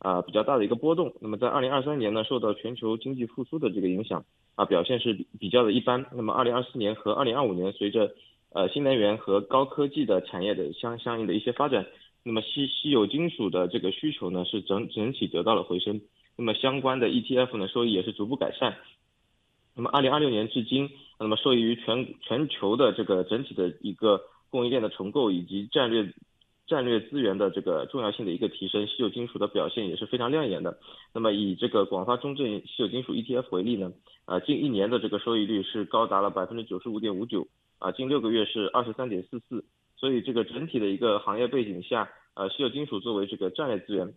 比较大的一个波动。那么在2023年呢，受到全球经济复苏的这个影响表现是比较的一般。那么2024年和2025年随着新能源和高科技的产业的相应的一些发展，那么稀有金属的这个需求呢是整体得到了回升。那么相关的 ETF 呢收益也是逐步改善。那么2026年至今，那么受益于全球的这个整体的一个供应链的重构以及战略资源的这个重要性的一个提升，稀有金属的表现也是非常亮眼的。那么以这个广发中证稀有金属 ETF 为例呢，近一年的这个收益率是高达了95.59%，近6个月是23.44%。所以这个整体的一个行业背景下，稀有金属作为这个战略资源，